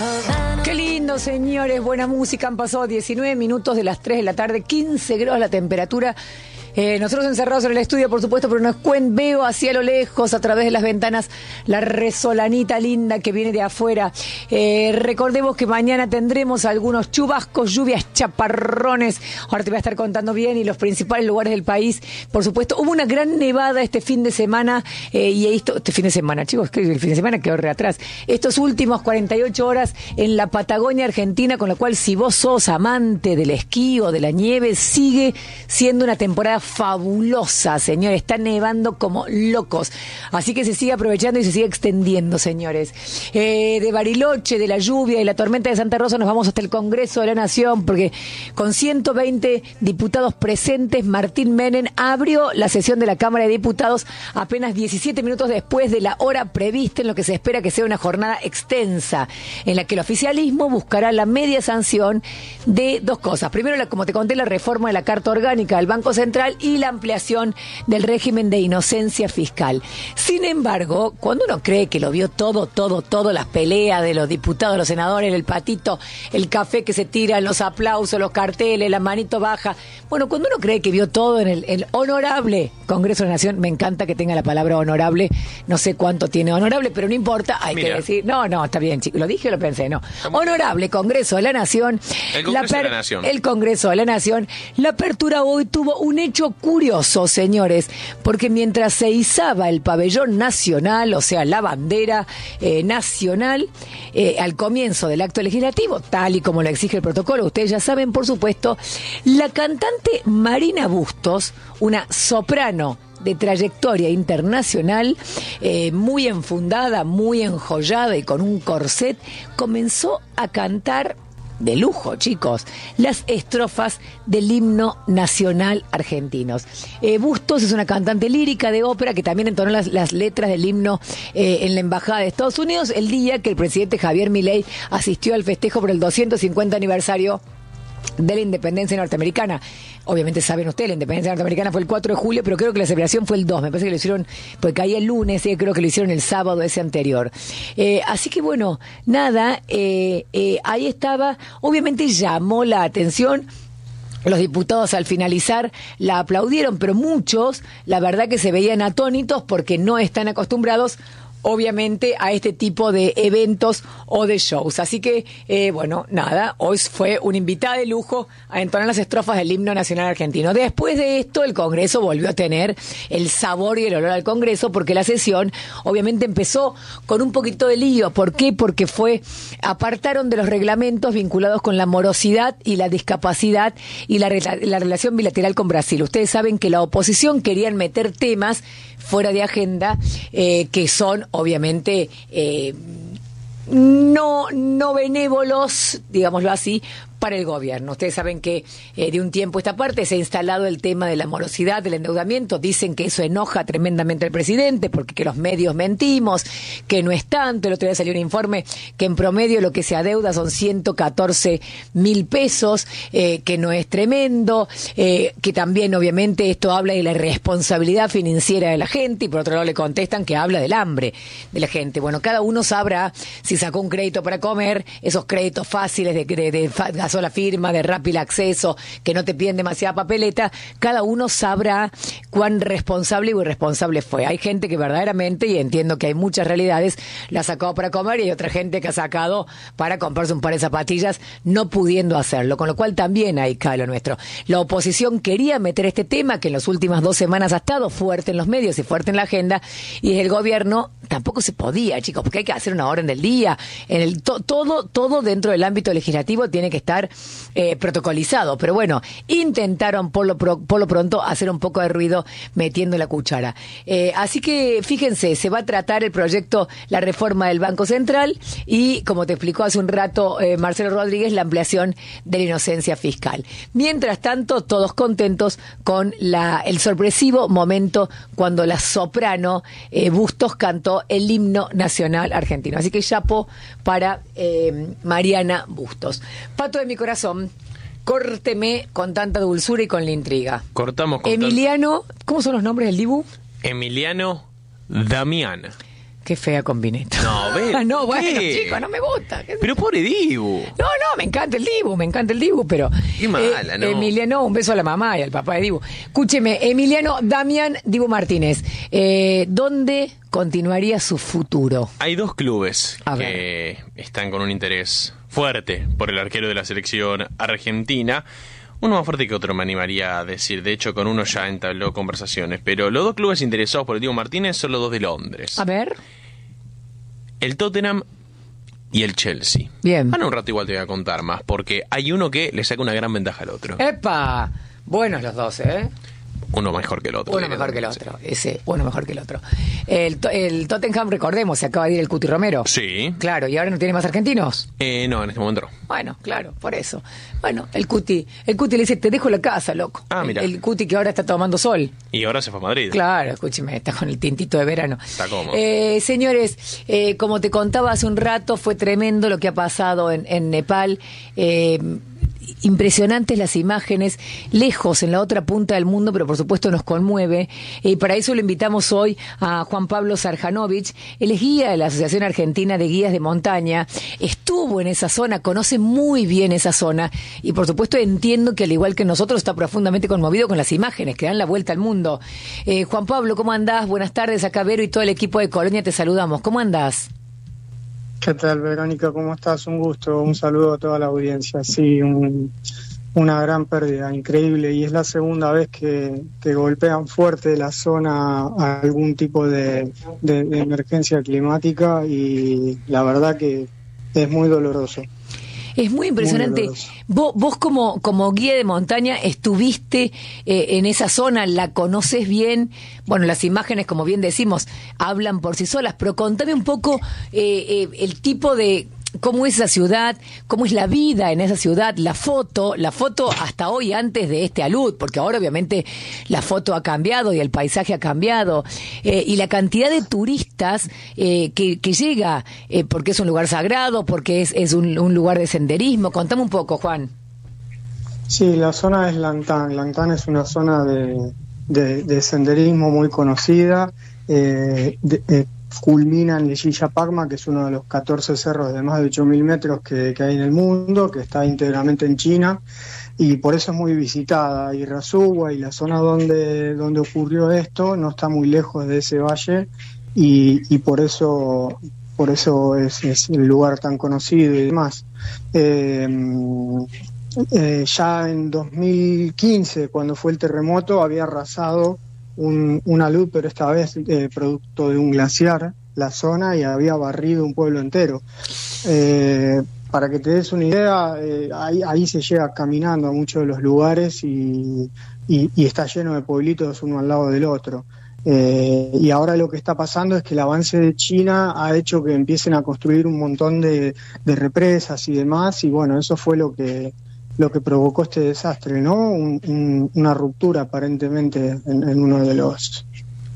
Qué lindo, señores, buena música. Han pasado 19 minutos de las 3 de la tarde, 15 grados la temperatura. Nosotros encerrados en el estudio, por supuesto, pero veo hacia lo lejos, a través de las ventanas, la resolanita linda que viene de afuera. Recordemos que mañana tendremos algunos chubascos, lluvias, chaparrones. Ahora te voy a estar contando bien, y los principales lugares del país. Por supuesto, hubo una gran nevada este fin de semana, este fin de semana, chicos, que el fin de semana quedó re atrás. Estos últimos 48 horas en la Patagonia Argentina, con lo cual, si vos sos amante del esquí o de la nieve, sigue siendo una temporada fabulosa, señores. Está nevando como locos. Así que se sigue aprovechando y se sigue extendiendo, señores. De Bariloche, de la lluvia y la tormenta de Santa Rosa, nos vamos hasta el Congreso de la Nación, porque con 120 diputados presentes, Martín Menem abrió la sesión de la Cámara de Diputados apenas 17 minutos después de la hora prevista, en lo que se espera que sea una jornada extensa, en la que el oficialismo buscará la media sanción de dos cosas. Primero, como te conté, la reforma de la Carta Orgánica del Banco Central y la ampliación del régimen de inocencia fiscal. Sin embargo, cuando uno cree que lo vio todo, las peleas de los diputados, los senadores, el patito, el café que se tiran, los aplausos, los carteles, la manito baja, bueno, cuando uno cree que vio todo en el honorable Congreso de la Nación, me encanta que tenga la palabra honorable, no sé cuánto tiene honorable, pero no importa, hay que decir, no, está bien, chicos, lo dije o lo pensé, no. Honorable Congreso de la Nación. El Congreso de la Nación. El Congreso de la Nación. La apertura hoy tuvo un hecho curioso, señores, porque mientras se izaba el pabellón nacional, o sea, la bandera nacional, al comienzo del acto legislativo, tal y como lo exige el protocolo, ustedes ya saben, por supuesto, la cantante Marina Bustos, una soprano de trayectoria internacional, muy enfundada, muy enjollada y con un corset, comenzó a cantar de lujo, chicos, las estrofas del himno nacional argentinos. Bustos es una cantante lírica de ópera que también entonó las letras del himno en la Embajada de Estados Unidos el día que el presidente Javier Milei asistió al festejo por el 250 aniversario de la independencia norteamericana. Obviamente saben ustedes, la independencia norteamericana fue el 4 de julio, pero creo que la celebración fue el 2, me parece que lo hicieron, porque caía el lunes, creo que lo hicieron el sábado ese anterior. Así que bueno, nada, ahí estaba, obviamente llamó la atención. Los diputados al finalizar la aplaudieron, pero muchos, la verdad que se veían atónitos porque no están acostumbrados, obviamente, a este tipo de eventos o de shows. Así que, bueno, nada, hoy fue una invitada de lujo a entonar las estrofas del himno nacional argentino. Después de esto, el Congreso volvió a tener el sabor y el olor al Congreso, porque la sesión, obviamente, empezó con un poquito de lío. ¿Por qué? Porque apartaron de los reglamentos vinculados con la morosidad y la discapacidad y la relación bilateral con Brasil. Ustedes saben que la oposición querían meter temas fuera de agenda, que son, obviamente, no benévolos, digámoslo así, para el gobierno. Ustedes saben que de un tiempo a esta parte se ha instalado el tema de la morosidad, del endeudamiento. Dicen que eso enoja tremendamente al presidente, porque que los medios mentimos, que no es tanto. El otro día salió un informe que en promedio lo que se adeuda son 114.000 pesos, que no es tremendo, que también obviamente esto habla de la irresponsabilidad financiera de la gente, y por otro lado le contestan que habla del hambre de la gente. Bueno, cada uno sabrá si sacó un crédito para comer, esos créditos fáciles de sola firma, de rápido acceso, que no te piden demasiada papeleta. Cada uno sabrá cuán responsable o irresponsable fue. Hay gente que verdaderamente, y entiendo que hay muchas realidades, la ha sacado para comer, y hay otra gente que ha sacado para comprarse un par de zapatillas, no pudiendo hacerlo, con lo cual también hay lo nuestro. La oposición quería meter este tema, que en las últimas 2 semanas ha estado fuerte en los medios y fuerte en la agenda, y desde el gobierno tampoco se podía, chicos, porque hay que hacer una orden del día. Todo dentro del ámbito legislativo tiene que estar protocolizado, pero bueno, intentaron por lo pronto hacer un poco de ruido metiendo la cuchara. Así que fíjense, se va a tratar el proyecto, la reforma del Banco Central, y como te explicó hace un rato Marcelo Rodríguez, la ampliación de la inocencia fiscal. Mientras tanto, todos contentos con el sorpresivo momento cuando la soprano Bustos cantó el himno nacional argentino. Así que chapo para Mariana Bustos. Pato de mi corazón, córteme con tanta dulzura y con la intriga. Cortamos con Emiliano, ¿cómo son los nombres del Dibu? Emiliano Damián. Qué fea combineta. No, ve. No, bueno, ¿qué? chicos, no me gusta. Pero pobre Dibu. No, me encanta el Dibu, pero... Qué mala, ¿no? Emiliano, un beso a la mamá y al papá de Dibu. Escúcheme, Emiliano Damián Dibu Martínez, ¿dónde continuaría su futuro? Hay dos clubes que están con un interés fuerte por el arquero de la selección argentina. Uno más fuerte que otro, me animaría a decir. De hecho, con uno ya entabló conversaciones. Pero los dos clubes interesados por el Dibu Martínez son los dos de Londres. A ver. El Tottenham y el Chelsea. Bien. Bueno, un rato igual te voy a contar más, porque hay uno que le saca una gran ventaja al otro. ¡Epa! Buenos los dos, ¿eh? Uno mejor que el otro. Uno mejor que el otro. Uno mejor que el otro. El Tottenham, recordemos, se acaba de ir el Cuti Romero. Sí. Claro, ¿y ahora no tiene más argentinos? No, en este momento no. Bueno, claro, por eso. Bueno, el Cuti le dice, te dejo la casa, loco. Ah, mira. El Cuti que ahora está tomando sol. Y ahora se fue a Madrid. Claro, escúcheme, está con el tintito de verano. Está cómodo. Señores, como te contaba hace un rato, fue tremendo lo que ha pasado en Nepal. Impresionantes las imágenes, lejos en la otra punta del mundo, pero por supuesto nos conmueve. Y para eso lo invitamos hoy a Juan Pablo Sarjanovich. Él es guía de la Asociación Argentina de Guías de Montaña. Estuvo en esa zona, conoce muy bien esa zona y por supuesto entiendo que al igual que nosotros está profundamente conmovido con las imágenes que dan la vuelta al mundo. Juan Pablo, ¿cómo andás? Buenas tardes, acá Vero y todo el equipo de Colonia te saludamos. ¿Cómo andás? ¿Qué tal, Verónica? ¿Cómo estás? Un gusto, un saludo a toda la audiencia. Sí, una gran pérdida, increíble, y es la segunda vez que golpean fuerte la zona a algún tipo de emergencia climática y la verdad que es muy doloroso. Es muy impresionante. Vos como guía de montaña estuviste en esa zona, la conoces bien. Bueno, las imágenes, como bien decimos, hablan por sí solas, pero contame un poco el tipo de... ¿Cómo es esa ciudad? ¿Cómo es la vida en esa ciudad? La foto hasta hoy antes de este alud, porque ahora obviamente la foto ha cambiado y el paisaje ha cambiado, y la cantidad de turistas que llega, porque es un lugar sagrado, porque es un lugar de senderismo. Contame un poco, Juan. Sí, la zona es Langtang. Langtang es una zona de senderismo muy conocida. Culmina en Lechilla Pagma, que es uno de los 14 cerros de más de 8.000 metros que hay en el mundo, que está íntegramente en China, y por eso es muy visitada. Y Rasuwa y la zona donde ocurrió esto no está muy lejos de ese valle, y por eso es el lugar tan conocido y demás. Ya en 2015, cuando fue el terremoto, había arrasado una luz, pero esta vez producto de un glaciar, la zona, y había barrido un pueblo entero. Para que te des una idea, ahí se llega caminando a muchos de los lugares y está lleno de pueblitos uno al lado del otro. Y ahora lo que está pasando es que el avance de China ha hecho que empiecen a construir un montón de represas y demás, y bueno, eso fue lo que provocó este desastre, ¿no? Una ruptura aparentemente en uno de los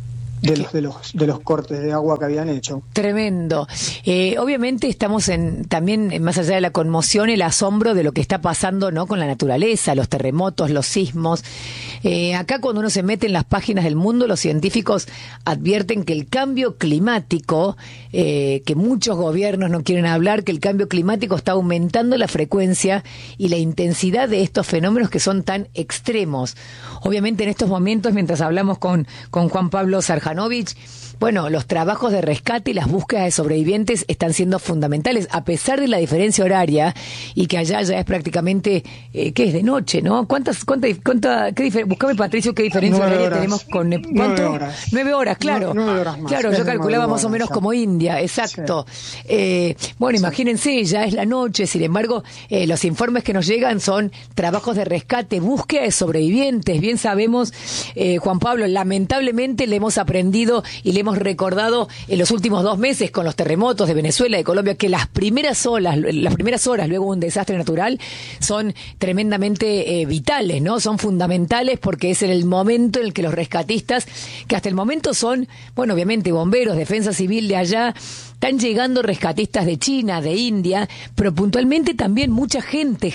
cortes de agua que habían hecho. Tremendo. Obviamente estamos también más allá de la conmoción, el asombro de lo que está pasando, ¿no? Con la naturaleza, los terremotos, los sismos. Acá cuando uno se mete en las páginas del mundo, los científicos advierten que el cambio climático, que muchos gobiernos no quieren hablar, que el cambio climático está aumentando la frecuencia y la intensidad de estos fenómenos que son tan extremos. Obviamente en estos momentos, mientras hablamos con Juan Pablo Sarjanovich, bueno, los trabajos de rescate y las búsquedas de sobrevivientes están siendo fundamentales, a pesar de la diferencia horaria y que allá ya es prácticamente, ¿qué es? De noche, ¿no? ¿Qué diferencia? Buscame, Patricio, ¿qué diferencia horaria tenemos con... ¿Cuánto? 9 horas. 9 horas, claro. 9 horas más. Claro, yo calculaba más o menos como India, exacto. Sí. Bueno, imagínense, ya es la noche, sin embargo, los informes que nos llegan son trabajos de rescate, búsqueda de sobrevivientes. Bien sabemos, Juan Pablo, lamentablemente le hemos aprendido y le hemos recordado en los últimos 2 meses con los terremotos de Venezuela y de Colombia que las primeras horas luego de un desastre natural son tremendamente vitales, ¿no? Son fundamentales porque es en el momento en el que los rescatistas, que hasta el momento son, bueno, obviamente bomberos, defensa civil de allá, están llegando rescatistas de China, de India, pero puntualmente también mucha gente,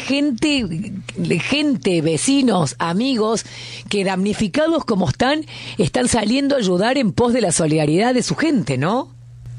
vecinos, amigos, que damnificados como están saliendo a ayudar en pos de la solidaridad de su gente, ¿no?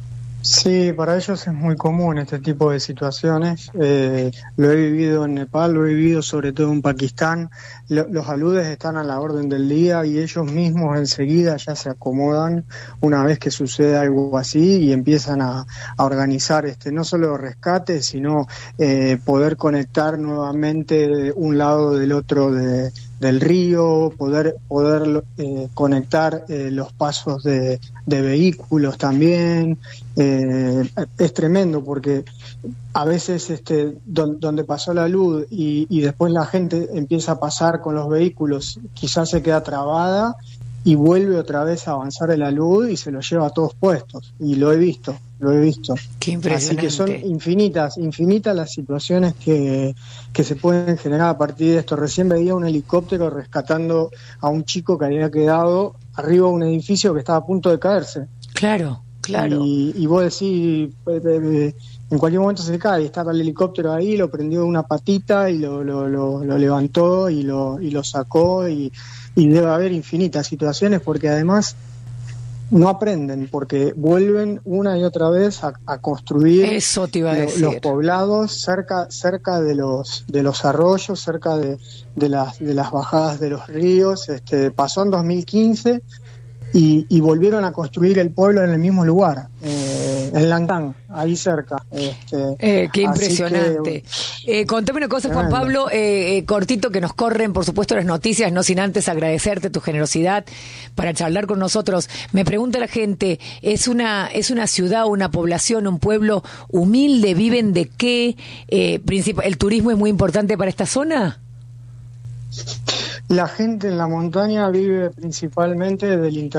Sí, para ellos es muy común este tipo de situaciones. Lo he vivido en Nepal, lo he vivido sobre todo en Pakistán. Los aludes están a la orden del día y ellos mismos enseguida ya se acomodan una vez que sucede algo así y empiezan a organizar no solo rescates, sino poder conectar nuevamente un lado del otro del río, poder conectar los pasos de vehículos también. Es tremendo porque a veces donde pasó la luz y después la gente empieza a pasar con los vehículos, quizás se queda trabada y vuelve otra vez a avanzar en la luz y se los lleva a todos puestos, y lo he visto. Qué impresionante. Así que son infinitas las situaciones que se pueden generar a partir de esto. Recién veía un helicóptero rescatando a un chico que había quedado arriba de un edificio que estaba a punto de caerse. Claro. Y vos decís, en cualquier momento se cae, y estaba el helicóptero ahí, lo prendió de una patita y lo levantó y lo sacó, y debe haber infinitas situaciones, porque además no aprenden, porque vuelven una y otra vez a construir. Eso te iba a decir. Los poblados cerca de los arroyos, cerca de las bajadas de los ríos. Pasó en 2015 y volvieron a construir el pueblo en el mismo lugar, en Langtang, ahí cerca. Qué impresionante. Contame una cosa, Juan Pablo, cortito, que nos corren, por supuesto, las noticias, no sin antes agradecerte tu generosidad para charlar con nosotros. Me pregunta la gente, ¿es una ciudad, una población, un pueblo humilde? ¿Viven de qué? ¿El turismo es muy importante para esta zona? La gente en la montaña vive principalmente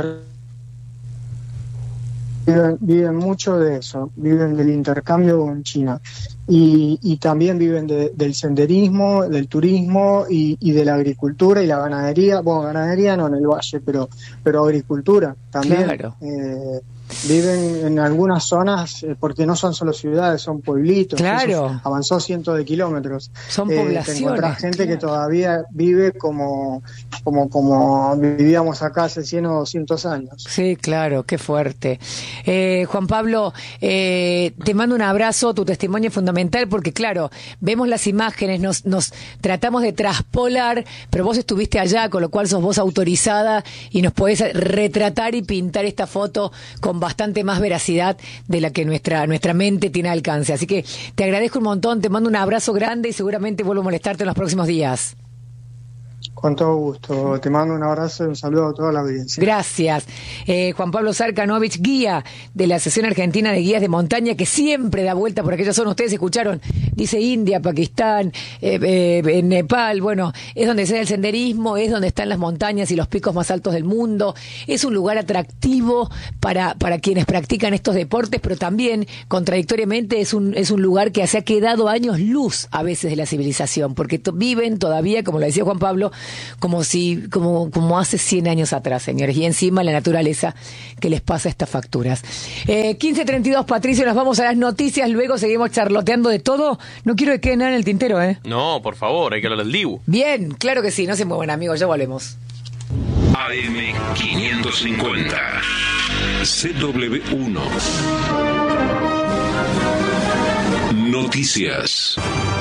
viven mucho de eso, viven del intercambio con China, y también viven del senderismo, del turismo y de la agricultura y la ganadería. Bueno, ganadería no en el valle, pero agricultura también. Claro. Viven en algunas zonas, porque no son solo ciudades, son pueblitos. Claro. Eso avanzó cientos de kilómetros. Son poblaciones. Te encontrás gente que todavía vive como vivíamos acá hace 100 o 200 años. Sí, claro, qué fuerte. Juan Pablo, te mando un abrazo, tu testimonio es fundamental porque, claro, vemos las imágenes, nos tratamos de traspolar, pero vos estuviste allá, con lo cual sos vos autorizada y nos podés retratar y pintar esta foto con bastante más veracidad de la que nuestra mente tiene alcance. Así que te agradezco un montón, te mando un abrazo grande y seguramente vuelvo a molestarte en los próximos días. Con todo gusto. Te mando un abrazo y un saludo a toda la audiencia. Gracias. Juan Pablo Sarkanovich, guía de la Asociación Argentina de Guías de Montaña, que siempre da vuelta por aquella zona. Ustedes escucharon, dice India, Pakistán, Nepal. Bueno, es donde se da el senderismo, es donde están las montañas y los picos más altos del mundo. Es un lugar atractivo para quienes practican estos deportes, pero también, contradictoriamente, es un lugar que se ha quedado años luz a veces de la civilización, porque viven todavía, como lo decía Juan Pablo, como hace 100 años atrás, señores, y encima la naturaleza que les pasa estas facturas. 15:32, Patricio, nos vamos a las noticias, luego seguimos charloteando de todo. No quiero que quede nada en el tintero, ¿eh? No, por favor, hay que hablar del Dibu. Bien, claro que sí, no se muevan, amigos, ya volvemos. AM550 CW1 Noticias.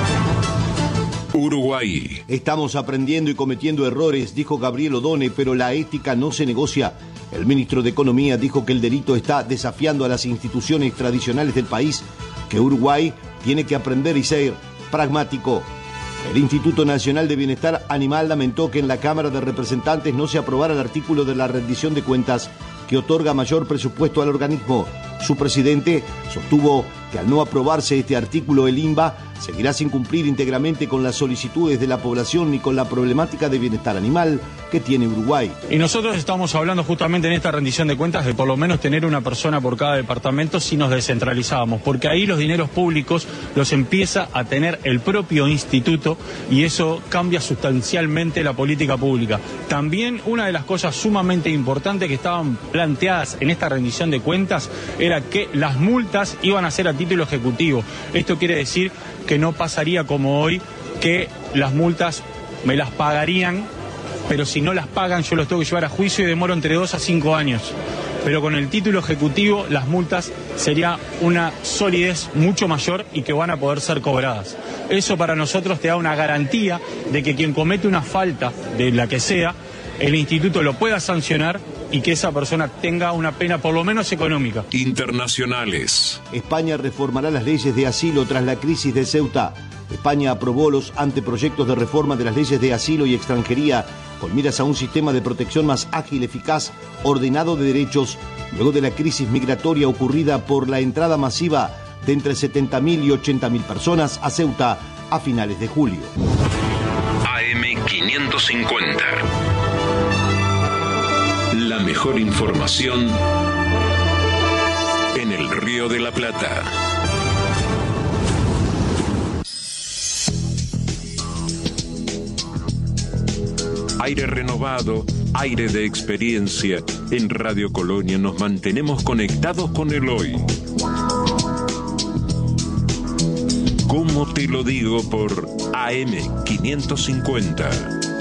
Uruguay. Estamos aprendiendo y cometiendo errores, dijo Gabriel Odone, pero la ética no se negocia. El ministro de Economía dijo que el delito está desafiando a las instituciones tradicionales del país, que Uruguay tiene que aprender y ser pragmático. El Instituto Nacional de Bienestar Animal lamentó que en la Cámara de Representantes no se aprobara el artículo de la rendición de cuentas que otorga mayor presupuesto al organismo. Su presidente sostuvo que al no aprobarse este artículo, el INBA seguirá sin cumplir íntegramente con las solicitudes de la población ni con la problemática de bienestar animal que tiene Uruguay. Y nosotros estamos hablando justamente en esta rendición de cuentas de por lo menos tener una persona por cada departamento si nos descentralizamos, porque ahí los dineros públicos los empieza a tener el propio instituto y eso cambia sustancialmente la política pública. También una de las cosas sumamente importantes que estaban planteadas en esta rendición de cuentas era que las multas iban a ser a título ejecutivo. Esto quiere decir que no pasaría como hoy, que las multas me las pagarían, pero si no las pagan yo los tengo que llevar a juicio y demoro entre 2 a 5 años. pero con el título ejecutivo las multas sería una solidez mucho mayor y que van a poder ser cobradas. Eso para nosotros te da una garantía de que quien comete una falta, de la que sea, el instituto lo pueda sancionar y que esa persona tenga una pena por lo menos económica. Internacionales. España reformará las leyes de asilo tras la crisis de Ceuta. España aprobó los anteproyectos de reforma de las leyes de asilo y extranjería con miras a un sistema de protección más ágil, eficaz, ordenado de derechos, luego de la crisis migratoria ocurrida por la entrada masiva de entre 70.000 y 80.000 personas a Ceuta a finales de julio. AM550. La mejor información en el Río de la Plata. Aire renovado, aire de experiencia. En Radio Colonia nos mantenemos conectados con el hoy. ¿Cómo te lo digo? Por AM550.